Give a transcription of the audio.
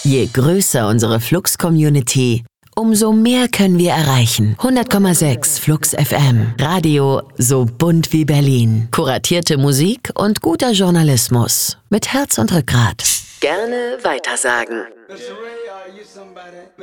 Je größer unsere Flux-Community, umso mehr können wir erreichen. 100,6 Flux FM. Radio so bunt wie Berlin. Kuratierte Musik und guter Journalismus. Mit Herz und Rückgrat. Gerne weitersagen.